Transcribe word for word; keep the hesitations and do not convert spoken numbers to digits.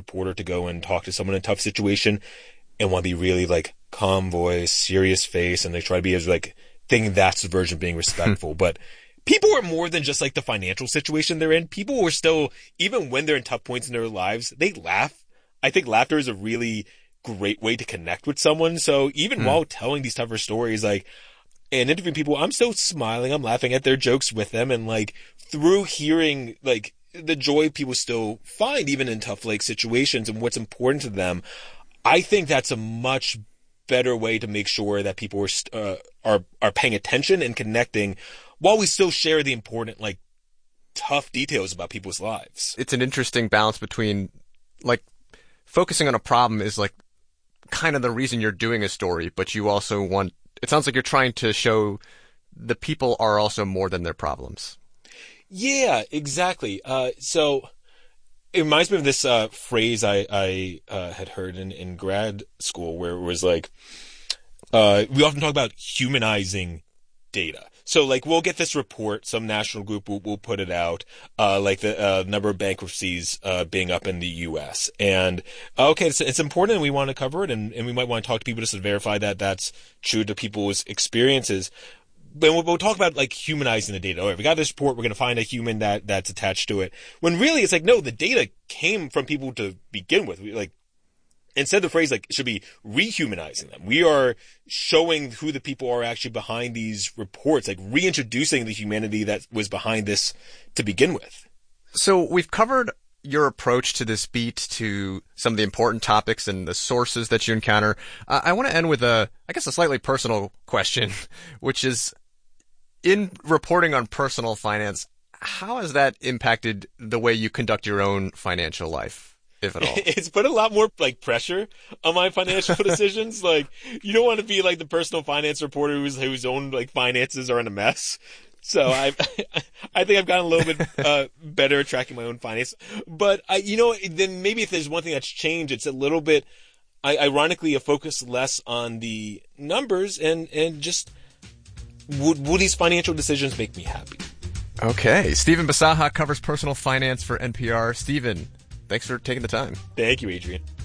reporter to go and talk to someone in a tough situation and want to be really like calm voice, serious face, and they try to be as like thinking that's the version of being respectful. But people are more than just like the financial situation they're in. People are still, even when they're in tough points in their lives, they laugh. I think laughter is a really great way to connect with someone. So even mm. while telling these tougher stories, like, and interviewing people, I'm still smiling, I'm laughing at their jokes with them, and like through hearing like the joy people still find even in tough like situations and what's important to them, I think that's a much better way to make sure that people are uh, are are paying attention and connecting while we still share the important like tough details about people's lives. It's an interesting balance between like focusing on a problem is like kind of the reason you're doing a story, but you also want, it sounds like you're trying to show the people are also more than their problems. Yeah, exactly. Uh, so it reminds me of this uh, phrase I, I uh, had heard in, in grad school where it was like, uh, we often talk about humanizing data. So like we'll get this report, some national group will, will put it out, uh, like the uh, number of bankruptcies uh, being up in the U S. And uh, okay, it's, it's important and we want to cover it, and, and we might want to talk to people just to verify that that's true to people's experiences. But we'll, we'll talk about like humanizing the data. All right, we got this report, we're going to find a human that that's attached to it. When really it's like, no, the data came from people to begin with. We, like, instead the phrase like should be rehumanizing them. We are showing who the people are actually behind these reports, like reintroducing the humanity that was behind this to begin with. So we've covered your approach to this beat, to some of the important topics and the sources that you encounter. Uh, I want to end with a, I guess, a slightly personal question, which is, in reporting on personal finance, how has that impacted the way you conduct your own financial life, if at all? It's put a lot more like pressure on my financial decisions. Like, you don't want to be like the personal finance reporter whose whose own like finances are in a mess. So I, I think I've gotten a little bit uh, better at tracking my own finance. But I, you know, then maybe if there's one thing that's changed, it's a little bit, I, ironically, a focus less on the numbers and and just would would these financial decisions make me happy? Okay, Stephen Bisaha covers personal finance for N P R. Stephen, thanks for taking the time. Thank you, Adrian.